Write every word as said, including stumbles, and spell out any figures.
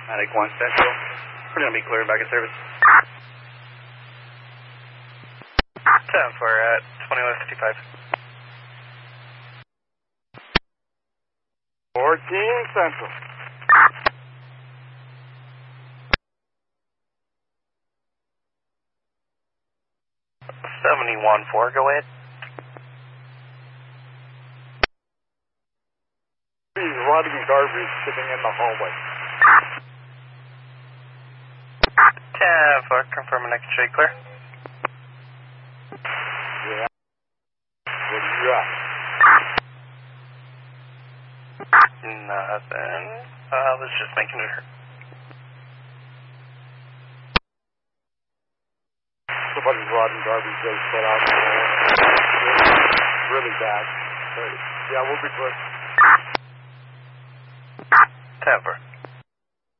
Attic one Central. We're going to be cleared back in service. ten for at twenty-one fifty-five. fourteen Central. seventy-one four, go ahead. He's riding garbage sitting in the hallway. ten four, confirm next straight clear. Yeah. What do you got? Nothing. Uh, let's just making it hurt. Somebody's riding garbage they set out. Really bad. But yeah, we'll be clear. ten four.